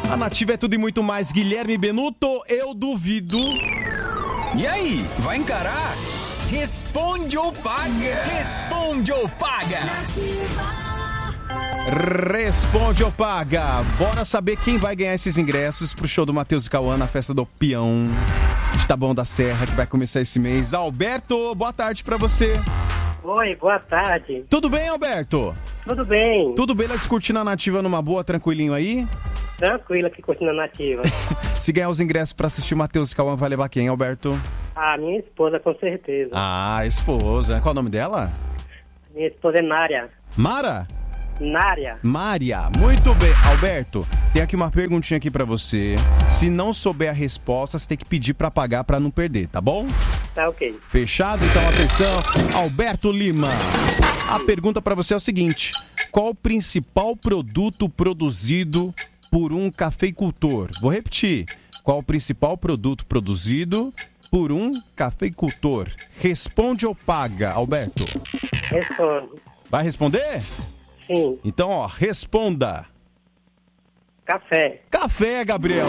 A Nativa é tudo e muito mais. Guilherme Benuto, eu duvido. E aí, vai encarar? Responde ou paga? Responde ou paga? Responde ou paga. Bora saber quem vai ganhar esses ingressos pro show do Matheus e Cauã na festa do Peão de Taboão da Serra, que vai começar esse mês. Alberto, boa tarde pra você. Oi, boa tarde. Tudo bem, Alberto? Tudo bem? Tudo bem, eles curtindo a Nativa numa boa, tranquilinho aí? Tranquilo aqui curtindo a Nativa. Se ganhar os ingressos pra assistir o Matheus e Cauã, vai levar quem, Alberto? Ah, minha esposa, com certeza. Ah, esposa. Qual o nome dela? Minha esposa é Nária. Mara? Nária. Mária, muito bem. Alberto, tem aqui uma perguntinha aqui pra você. Se não souber a resposta, você tem que pedir pra pagar pra não perder, tá bom? Tá ok. Fechado? Então atenção, Alberto Lima. A pergunta pra você é o seguinte: qual o principal produto produzido por um cafeicultor? Vou repetir. Qual o principal produto produzido por um cafeicultor? Responde ou paga, Alberto? Responde. Vai responder? Sim. Então, ó, responda. Café. Café, Gabriel.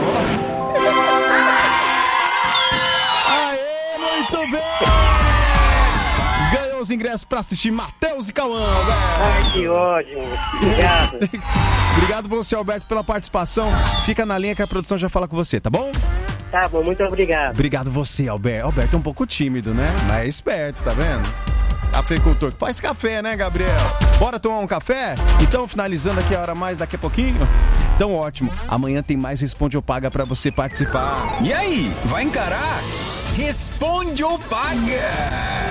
Aê, muito bem! Ganhou os ingressos pra assistir Matheus e Cauã, Alberto. Ai, que ótimo. Obrigado. Obrigado você, Alberto, pela participação. Fica na linha que a produção já fala com você, tá bom? Tá bom, muito obrigado. Obrigado você, Alberto. Alberto é um pouco tímido, né? Mas é esperto, tá vendo? Cafeicultor. Faz café, né, Gabriel? Bora tomar um café? Então, finalizando aqui a hora mais daqui a pouquinho. Então, ótimo. Amanhã tem mais Responde ou Paga pra você participar. E aí, vai encarar? Responde ou paga?